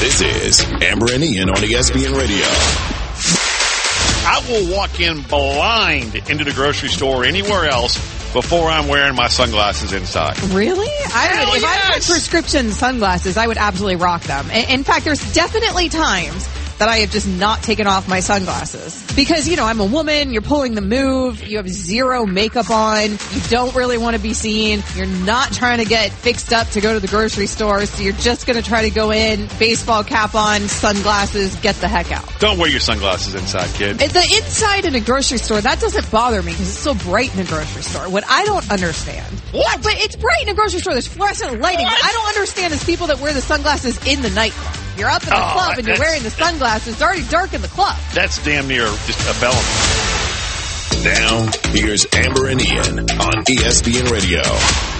This is Amber and Ian on ESPN Radio. I will walk in blind into the grocery store or anywhere else before I'm wearing my sunglasses inside. Really? If I had prescription sunglasses, I would absolutely rock them. In fact, there's definitely times that I have just not taken off my sunglasses. Because, I'm a woman, you're pulling the move, you have zero makeup on, you don't really want to be seen, you're not trying to get fixed up to go to the grocery store, so you're just going to try to go in, baseball cap on, sunglasses, get the heck out. Don't wear your sunglasses inside, kid. The inside in a grocery store, that doesn't bother me because it's so bright in a grocery store. What I don't understand. What? But it's bright in a grocery store, there's fluorescent lighting. What I don't understand is people that wear the sunglasses in the nightclub. You're up in the club and you're wearing the sunglasses. It's already dark in the club. That's damn near just a bell. Now, here's Amber and Ian on ESPN Radio.